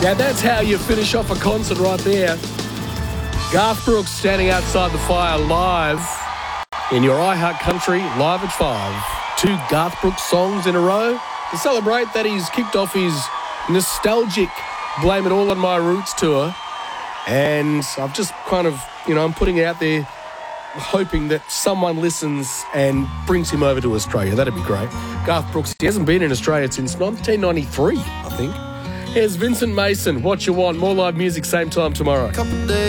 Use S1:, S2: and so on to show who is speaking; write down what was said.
S1: Now that's how you finish off a concert right there. Garth Brooks standing outside the fire live in your iHeart Country live at 5. 2 Garth Brooks songs in a row to celebrate that he's kicked off his nostalgic Blame It All on My Roots tour. And I've just kind of, I'm putting it out there hoping that someone listens and brings him over to Australia. That'd be great. Garth Brooks, he hasn't been in Australia since 1993, I think. Here's Vincent Mason, What You Want. More live music, same time tomorrow.